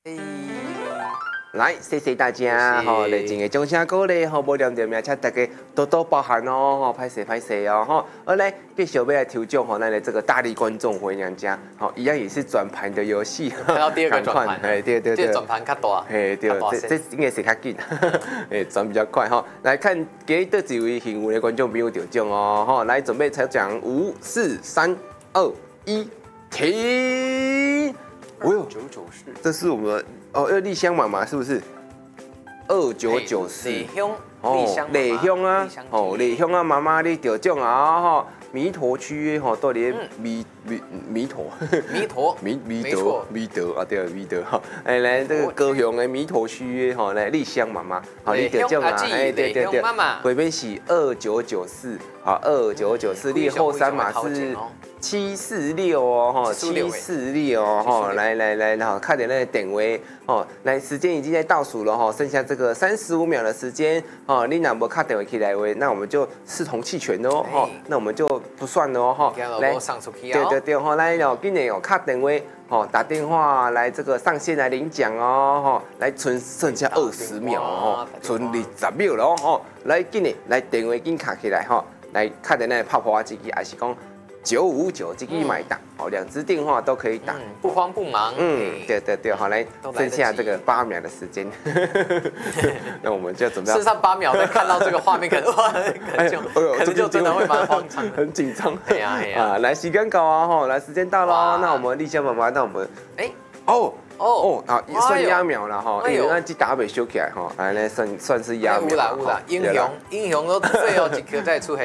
来，谢谢大家吼，热情的掌声鼓励吼，无念着名，请大家多多包涵哦吼，拍摄哦吼。好来，继续要来抽奖吼，咱的这个大力观众回娘家，好，一样也是转盘的游戏。 看到第二个转盘， 哎对， 这个转盘较大， 哎对，这应该是较紧，哎转比较快哈。来看给的几位幸运的观众朋友得奖哦吼，来准备抽奖，5、4、3、2、1，停。哦呦，这是我们哦，丽香妈妈是不是？2994， 丽香， 丽香啊，哦，丽香啊，妈妈你得奖啊哈！弥陀区吼，到底弥陀啊，对，弥陀哈，哎来这个高雄的弥陀区吼，来丽香妈妈，好你得奖啊，哎对，这边是2994，好2994，你后三码是746哦，哈746哦，哈来，好，看点那个点位哦，来时间已经在倒数了哈，剩下这个35秒的时间哦，你哪不看点位起来位，那我们就视同弃权哦，哈，那我们就不算了哦，哈，来，对，哈，来哦，今年有卡电话，哦，打电话来这个上线来领奖哦，哈，来剩下20秒哦，剩20秒了哦，来今年来电话紧卡起来哈，来卡点那泡泡啊，自己还是讲。959这个买档，哦，2支电话都可以打， 不慌不忙。 对，好，来剩下这个8秒的时间，那我们就准备剩下8秒再看到这个画面，可能就真的会蛮慌张， 很紧张。 哎呀， 来时间到啊，哈，来时间到了，那我们丽香妈妈，那我们好，算压秒了哈，因为那只打袂收起来哈，来算是压秒。 有啦，英雄都最后一颗再出。